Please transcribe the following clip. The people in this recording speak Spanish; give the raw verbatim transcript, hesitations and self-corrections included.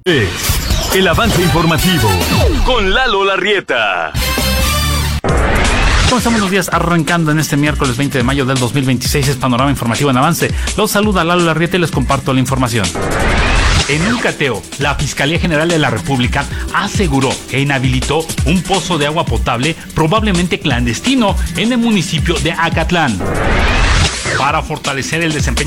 Es el avance informativo con Lalo Larrieta. Comenzamos los días arrancando en este miércoles veinte de mayo del dos mil veintiséis. Es Panorama Informativo en Avance. Los saluda Lalo Larrieta y les comparto la información. En un cateo, la Fiscalía General de la República aseguró que inhabilitó un pozo de agua potable probablemente clandestino en el municipio de Acatlán. Para fortalecer el desempeño